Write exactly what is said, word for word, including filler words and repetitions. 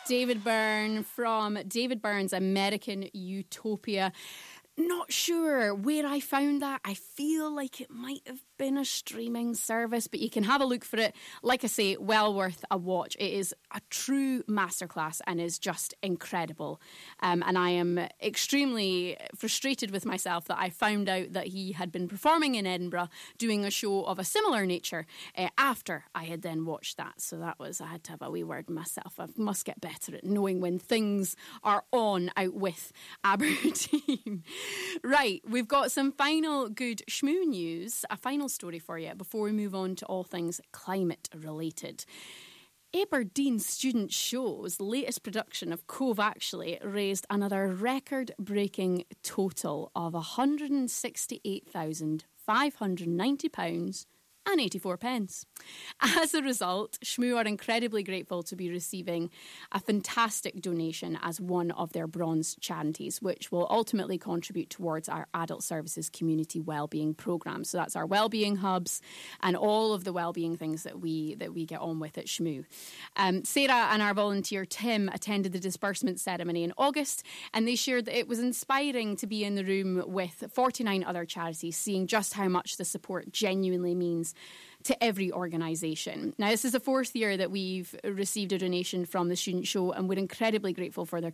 David Byrne from David Byrne's American Utopia. Not sure where I found that. I feel like it might have been a streaming service, but you can have a look for it. Like I say, well worth a watch. It is a true masterclass and is just incredible. Um, and I am extremely frustrated with myself that I found out that he had been performing in Edinburgh doing a show of a similar nature uh, after I had then watched that. So that was, I had to have a wee word myself. I must get better at knowing when things are on out with Aberdeen. Right, we've got some final good schmoo news, a final story for you before we move on to all things climate related. Aberdeen Student Show's latest production of Cove Actually raised another record-breaking total of one hundred sixty-eight thousand five hundred ninety pounds and eighty-four pence. As a result, Schmoo are incredibly grateful to be receiving a fantastic donation as one of their bronze charities, which will ultimately contribute towards our adult services community wellbeing programme. So that's our wellbeing hubs and all of the wellbeing things that we that we get on with at Schmoo. Um, Sarah and our volunteer Tim attended the disbursement ceremony in August, and they shared that it was inspiring to be in the room with forty-nine other charities, seeing just how much the support genuinely means to every organisation. Now, this is the fourth year that we've received a donation from the Student Show, and we're incredibly grateful for their